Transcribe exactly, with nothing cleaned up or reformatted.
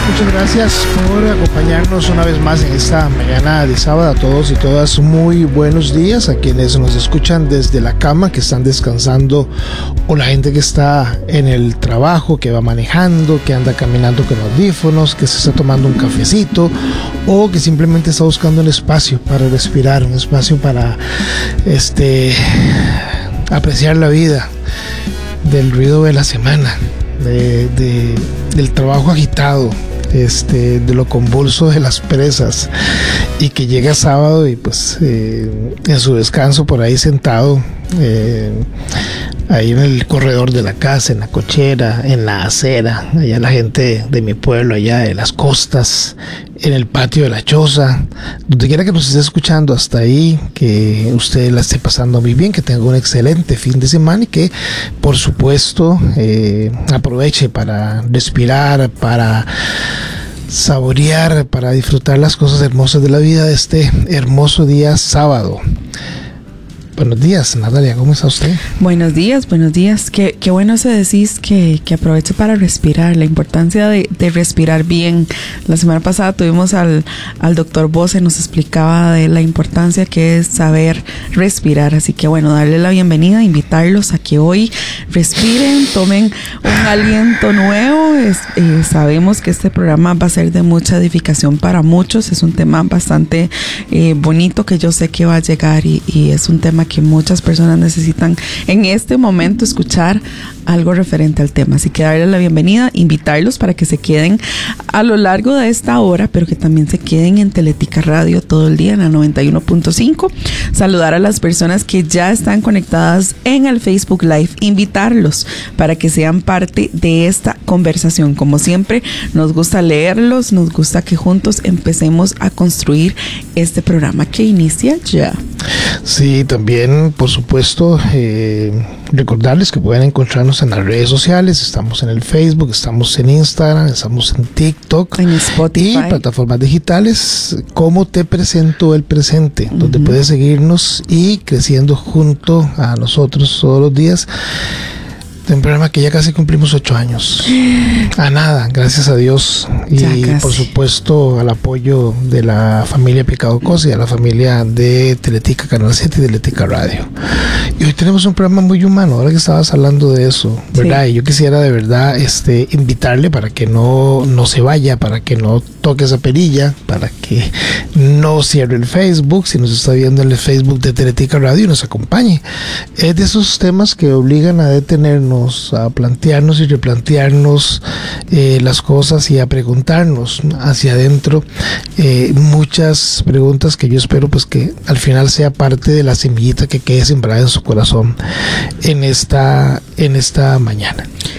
Muchas gracias por acompañarnos una vez más en esta mañana de sábado. A todos y todas, muy buenos días. A quienes nos escuchan desde la cama, que están descansando, o la gente que está en el trabajo, que va manejando, que anda caminando con audífonos, que se está tomando un cafecito, o que simplemente está buscando un espacio para respirar, un espacio para este apreciar la vida del ruido de la semana, de, de, del trabajo agitado, este, de lo convulso de las presas, y que llega sábado y pues eh, en su descanso por ahí sentado, eh, ahí en el corredor de la casa, en la cochera, en la acera, allá la gente de mi pueblo, allá de las costas, en el patio de la choza, donde quiera que nos esté escuchando hasta ahí, que usted la esté pasando muy bien, que tenga un excelente fin de semana y que por supuesto eh, aproveche para respirar, para saborear, para disfrutar las cosas hermosas de la vida de este hermoso día sábado. Buenos días, Natalia, ¿cómo está usted? Buenos días, buenos días. Qué, qué bueno se decís que, que aproveche para respirar, la importancia de, de respirar bien. La semana pasada tuvimos al, al doctor Bose, nos explicaba de la importancia que es saber respirar. Así que bueno, darle la bienvenida, invitarlos a que hoy respiren, tomen un aliento nuevo. Es, eh, sabemos que este programa va a ser de mucha edificación para muchos. Es un tema bastante eh, bonito que yo sé que va a llegar y, y es un tema que muchas personas necesitan en este momento escuchar algo referente al tema. Así que darle la bienvenida, invitarlos para que se queden a lo largo de esta hora, pero que también se queden en Teletica Radio todo el día en la noventa y uno punto cinco. Saludar a las personas que ya están conectadas en el Facebook Live, invitarlos para que sean parte de esta conversación. Como siempre, nos gusta leerlos, nos gusta que juntos empecemos a construir este programa que inicia ya. Sí, también, por supuesto, eh, recordarles que pueden encontrarnos en las redes sociales. Estamos en el Facebook, estamos en Instagram, estamos en TikTok, en Spotify y plataformas digitales como Te Presento el Presente, uh-huh, donde puedes seguirnos y creciendo junto a nosotros todos los días. De un programa que ya casi cumplimos ocho años. A nada, gracias a Dios. Y por supuesto al apoyo de la familia Picado Cosa y a la familia de Teletica Canal siete y Teletica Radio. Y hoy tenemos un programa muy humano, ahora que estabas hablando de eso, ¿verdad? Sí. Y yo quisiera de verdad este, invitarle para que no, no se vaya, para que no toque esa perilla, para que no cierre el Facebook, si nos está viendo en el Facebook de Teletica Radio, y nos acompañe. Es de esos temas que obligan a detenernos, a plantearnos y replantearnos eh, las cosas y a preguntarnos hacia adentro eh, muchas preguntas que yo espero pues que al final sea parte de la semillita que quede sembrada en su corazón en esta, en esta mañana.